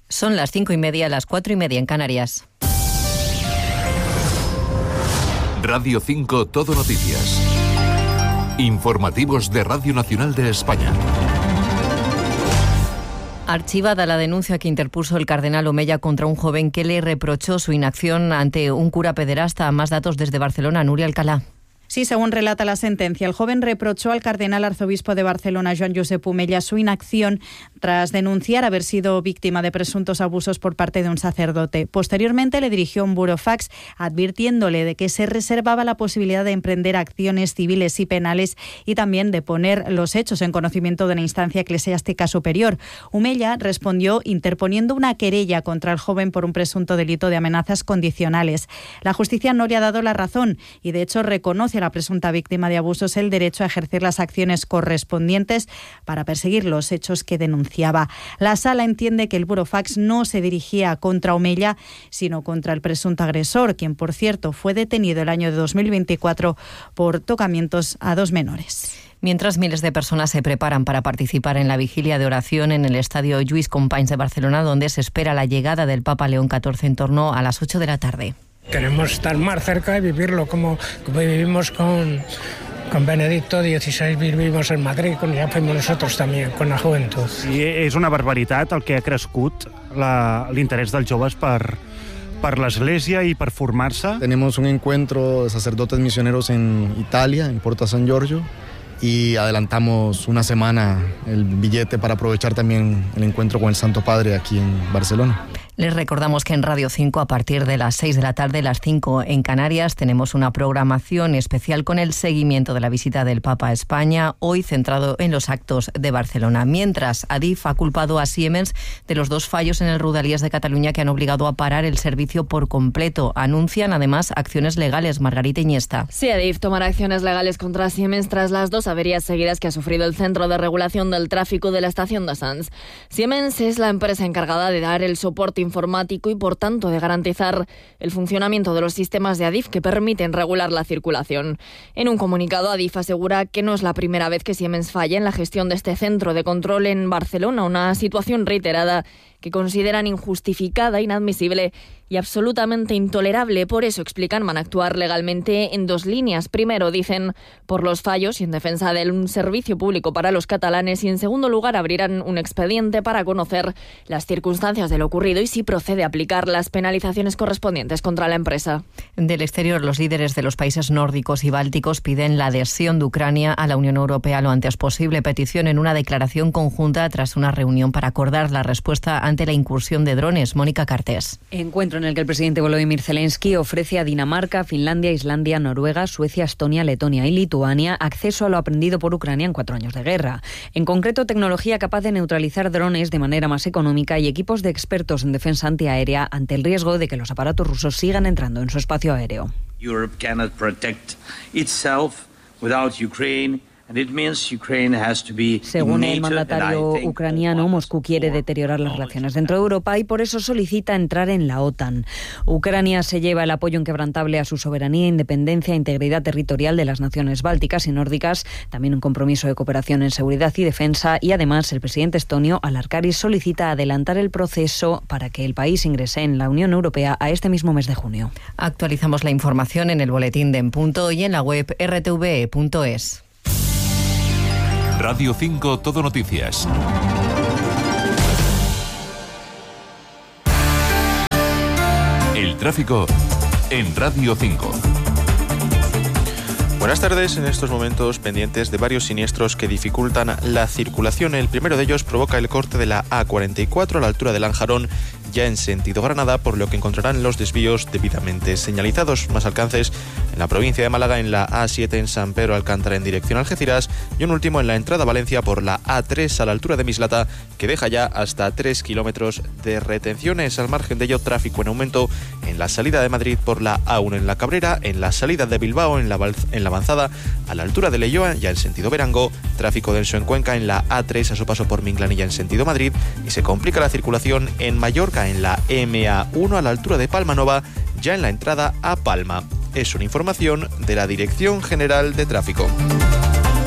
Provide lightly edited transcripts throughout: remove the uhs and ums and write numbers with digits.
Son las 5:30, las 4:30 en Canarias. Radio 5 Todo Noticias. Informativos de Radio Nacional de España. Archivada la denuncia que interpuso el cardenal Omeya contra un joven que le reprochó su inacción ante un cura pederasta. Más datos desde Barcelona, Núria Alcalá. Sí, según relata la sentencia, el joven reprochó al cardenal arzobispo de Barcelona, Joan Josep Omella, su inacción tras denunciar haber sido víctima de presuntos abusos por parte de un sacerdote. Posteriormente le dirigió un burofax advirtiéndole de que se reservaba la posibilidad de emprender acciones civiles y penales y también de poner los hechos en conocimiento de la instancia eclesiástica superior. Omella respondió interponiendo una querella contra el joven por un presunto delito de amenazas condicionales. La justicia no le ha dado la razón y, de hecho, reconoce a la presunta víctima de abusos el derecho a ejercer las acciones correspondientes para perseguir los hechos que denunciaba. La sala entiende que el burofax no se dirigía contra Omella, sino contra el presunto agresor, quien, por cierto, fue detenido el año de 2024 por tocamientos a 2 menores. Mientras miles de personas se preparan para participar en la vigilia de oración en el estadio Lluís Companys de Barcelona, donde se espera la llegada del Papa León XIV en torno a las 8 de la tarde. Queremos estar más cerca y vivirlo como vivimos con Benedicto XVI, vivimos en Madrid, ya fuimos nosotros también, con la juventud. I és una barbaritat el que ha crescut l'interès dels joves per l'Església y per formar-se. Tenemos un encuentro de sacerdotes misioneros en Italia, en Porta San Giorgio, y adelantamos una semana el billete para aprovechar también el encuentro con el Santo Padre aquí en Barcelona. Les recordamos que en Radio 5, a partir de las 6 de la tarde, las 5 en Canarias, tenemos una programación especial con el seguimiento de la visita del Papa a España, hoy centrado en los actos de Barcelona. Mientras, Adif ha culpado a Siemens de los 2 fallos en el Rodalies de Cataluña que han obligado a parar el servicio por completo. Anuncian, además, acciones legales. Margarita Iniesta. Sí, Adif tomará acciones legales contra Siemens tras las 2 averías seguidas que ha sufrido el Centro de Regulación del Tráfico de la estación de Sants. Siemens es la empresa encargada de dar el soporte informático y, por tanto, de garantizar el funcionamiento de los sistemas de Adif que permiten regular la circulación. En un comunicado, Adif asegura que no es la primera vez que Siemens falla en la gestión de este centro de control en Barcelona, una situación reiterada que consideran injustificada, inadmisible y absolutamente intolerable. Por eso, explican, van a actuar legalmente en 2 líneas. Primero, dicen, por los fallos y en defensa de un servicio público para los catalanes, y en segundo lugar, abrirán un expediente para conocer las circunstancias de lo ocurrido y si procede a aplicar las penalizaciones correspondientes contra la empresa. Del exterior, los líderes de los países nórdicos y bálticos piden la adhesión de Ucrania a la Unión Europea lo antes posible. Petición en una declaración conjunta tras una reunión para acordar la respuesta ante la incursión de drones. Mónica Cartés. Encuentro en el que el presidente Volodymyr Zelensky ofrece a Dinamarca, Finlandia, Islandia, Noruega, Suecia, Estonia, Letonia y Lituania acceso a lo aprendido por Ucrania en 4 años de guerra. En concreto, tecnología capaz de neutralizar drones de manera más económica y equipos de expertos en defensa antiaérea ante el riesgo de que los aparatos rusos sigan entrando en su espacio aéreo. Europe cannot protect itself without Ukraine. Según el mandatario ucraniano, Moscú quiere deteriorar las relaciones dentro de Europa y por eso solicita entrar en la OTAN. Ucrania se lleva el apoyo inquebrantable a su soberanía, independencia e integridad territorial de las naciones bálticas y nórdicas, también un compromiso de cooperación en seguridad y defensa, y además el presidente estonio, Alarkaris, solicita adelantar el proceso para que el país ingrese en la Unión Europea a este mismo mes de junio. Actualizamos la información en el boletín de En Punto y en la web rtve.es. Radio 5 Todo Noticias. El tráfico en Radio 5. Buenas tardes. En estos momentos pendientes de varios siniestros que dificultan la circulación. El primero de ellos provoca el corte de la A44 a la altura de Lanjarón, ya en sentido Granada, por lo que encontrarán los desvíos debidamente señalizados. Más alcances en la provincia de Málaga, en la A7 en San Pedro Alcántara en dirección a Algeciras, y un último en la entrada a Valencia por la A3 a la altura de Mislata, que deja ya hasta 3 kilómetros de retenciones. Al margen de ello, tráfico en aumento en la salida de Madrid por la A1 en la Cabrera, en la salida de Bilbao en la avanzada a la altura de Leioa, ya en sentido Verango, tráfico denso en Cuenca en la A3 a su paso por Minglanilla en sentido Madrid, y se complica la circulación en Mallorca en la MA1 a la altura de Palmanova, ya en la entrada a Palma. Es una información de la Dirección General de Tráfico.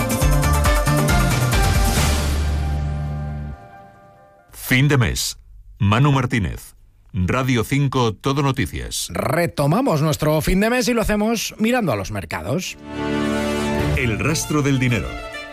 Fin de mes. Manu Martínez, Radio 5 Todo Noticias. Retomamos nuestro fin de mes y lo hacemos mirando a los mercados. El rastro del dinero.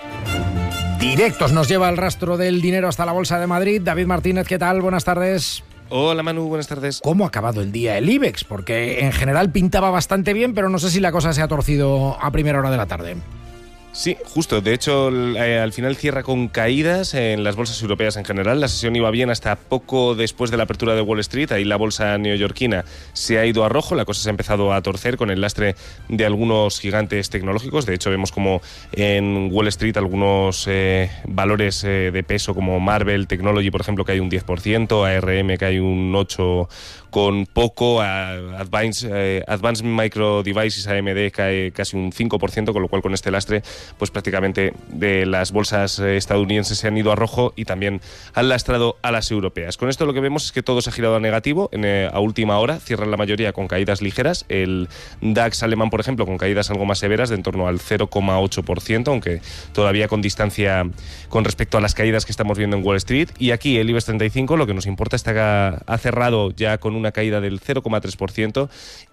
Directos nos lleva el rastro del dinero hasta la Bolsa de Madrid. David Martínez, ¿qué tal? Buenas tardes. Hola Manu, buenas tardes. ¿Cómo ha acabado el día el IBEX? Porque en general pintaba bastante bien, pero no sé si la cosa se ha torcido a primera hora de la tarde. Sí, justo. De hecho, al final cierra con caídas en las bolsas europeas en general. La sesión iba bien hasta poco después de la apertura de Wall Street. Ahí la bolsa neoyorquina se ha ido a rojo. La cosa se ha empezado a torcer con el lastre de algunos gigantes tecnológicos. De hecho, vemos como en Wall Street algunos valores de peso como Marvell Technology, por ejemplo, que hay un 10%, ARM que hay un 8% con poco, Advanced Micro Devices, AMD, cae casi un 5%, con lo cual con este lastre pues prácticamente de las bolsas estadounidenses se han ido a rojo y también han lastrado a las europeas. Con esto lo que vemos es que todo se ha girado a negativo a última hora, cierran la mayoría con caídas ligeras, el DAX alemán por ejemplo con caídas algo más severas de en torno al 0,8%, aunque todavía con distancia con respecto a las caídas que estamos viendo en Wall Street, y aquí el IBEX 35 lo que nos importa es que ha cerrado ya con una caída del 0,3%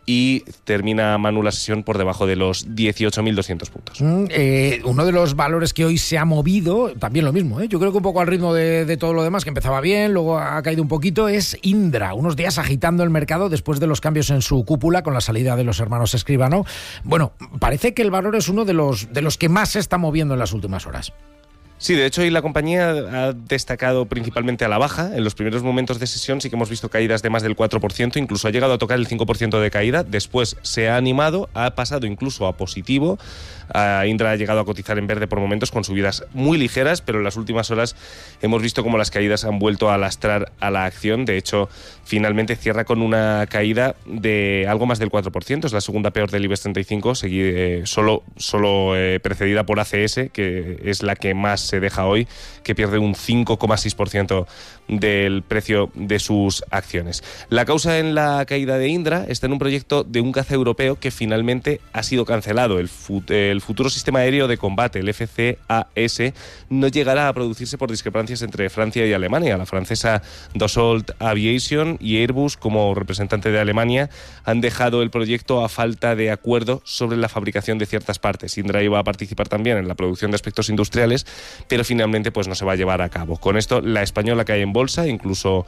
y termina, Manu, la sesión por debajo de los 18.200 puntos. Uno de los valores que hoy se ha movido, también lo mismo, yo creo que un poco al ritmo de todo lo demás, que empezaba bien, luego ha caído un poquito, es Indra, unos días agitando el mercado después de los cambios en su cúpula con la salida de los hermanos Escribano. Bueno, parece que el valor es uno de los que más se está moviendo en las últimas horas. Sí, de hecho hoy la compañía ha destacado principalmente a la baja. En los primeros momentos de sesión sí que hemos visto caídas de más del 4%, incluso ha llegado a tocar el 5% de caída. Después se ha animado, ha pasado incluso a positivo. Indra ha llegado a cotizar en verde por momentos con subidas muy ligeras, pero en las últimas horas hemos visto como las caídas han vuelto a lastrar a la acción. De hecho, finalmente cierra con una caída de algo más del 4%. Es la segunda peor del IBEX 35, solo precedida por ACS, que es la que más se deja hoy, que pierde un 5,6% del precio de sus acciones. La causa en la caída de Indra está en un proyecto de un caza europeo que finalmente ha sido cancelado. El futuro sistema aéreo de combate, el FCAS, no llegará a producirse por discrepancias entre Francia y Alemania. La francesa Dassault Aviation y Airbus, como representante de Alemania, han dejado el proyecto a falta de acuerdo sobre la fabricación de ciertas partes. Indra iba a participar también en la producción de aspectos industriales, pero finalmente pues no se va a llevar a cabo. Con esto la española cae en bolsa, incluso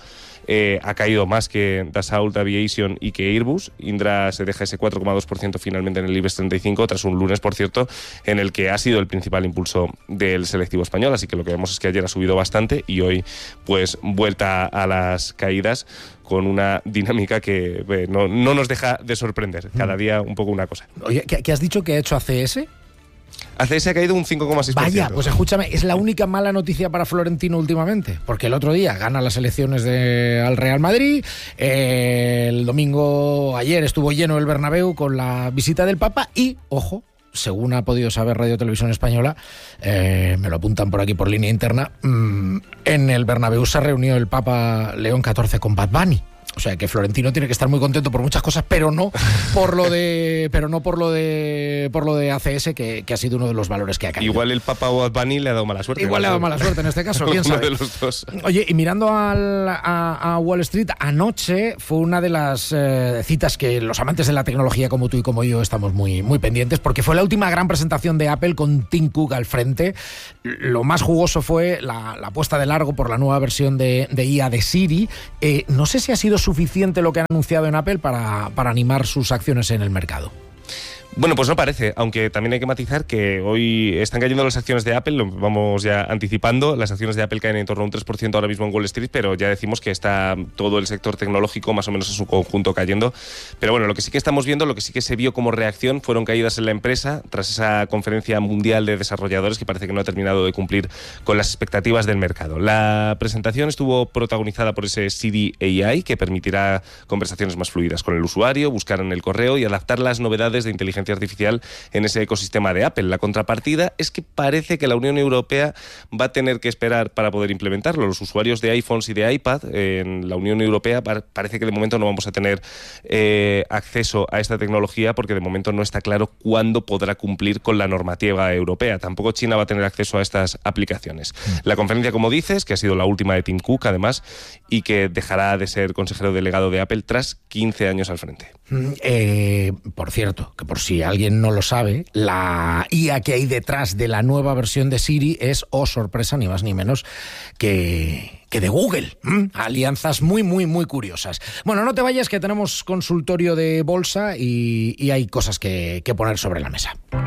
ha caído más que Dassault Aviation y que Airbus. Indra se deja ese 4,2% finalmente en el IBEX 35, tras un lunes, por cierto, en el que ha sido el principal impulso del selectivo español. Así que lo que vemos es que ayer ha subido bastante y hoy pues vuelta a las caídas con una dinámica que no nos deja de sorprender. Cada día un poco una cosa. Oye, ¿qué has dicho que ha hecho ACS? ACS ha caído un 5,6%. Vaya, pues escúchame, es la única mala noticia para Florentino últimamente, porque el otro día gana las elecciones al Real Madrid, el domingo, ayer estuvo lleno el Bernabéu con la visita del Papa y, ojo, según ha podido saber Radio Televisión Española, me lo apuntan por aquí por línea interna, en el Bernabéu se reunió el Papa León XIV con Bad Bunny. O sea que Florentino tiene que estar muy contento por muchas cosas, pero no por lo de ACS, que ha sido uno de los valores que ha caído. Igual el Papa o Bad Bunny le ha dado mala suerte. Igual le ha dado mala suerte en este caso, quién sabe. Uno de los dos. Oye, y mirando a Wall Street, anoche fue una de las citas que los amantes de la tecnología como tú y como yo estamos muy, muy pendientes, porque fue la última gran presentación de Apple con Tim Cook al frente. Lo más jugoso fue la apuesta de largo por la nueva versión de IA de Siri. No sé si ha sido suficiente lo que han anunciado en Apple para animar sus acciones en el mercado. Bueno, pues no parece, aunque también hay que matizar que hoy están cayendo las acciones de Apple, lo vamos ya anticipando, las acciones de Apple caen en torno a un 3% ahora mismo en Wall Street, pero ya decimos que está todo el sector tecnológico más o menos en su conjunto cayendo. Pero bueno, lo que sí que estamos viendo, lo que sí que se vio como reacción fueron caídas en la empresa tras esa conferencia mundial de desarrolladores que parece que no ha terminado de cumplir con las expectativas del mercado. La presentación estuvo protagonizada por ese Siri AI que permitirá conversaciones más fluidas con el usuario, buscar en el correo y adaptar las novedades de inteligencia inteligencia artificial en ese ecosistema de Apple. La contrapartida es que parece que la Unión Europea va a tener que esperar para poder implementarlo. Los usuarios de iPhones y de iPad en la Unión Europea parece que de momento no vamos a tener acceso a esta tecnología porque de momento no está claro cuándo podrá cumplir con la normativa europea. Tampoco China va a tener acceso a estas aplicaciones. La conferencia, como dices, que ha sido la última de Tim Cook, además, y que dejará de ser consejero delegado de Apple tras 15 años al frente. Por cierto, que por si alguien no lo sabe, la IA que hay detrás de la nueva versión de Siri es, oh sorpresa, ni más ni menos que de Google. Alianzas muy, muy, muy curiosas. Bueno, no te vayas, que tenemos consultorio de bolsa y hay cosas que poner sobre la mesa.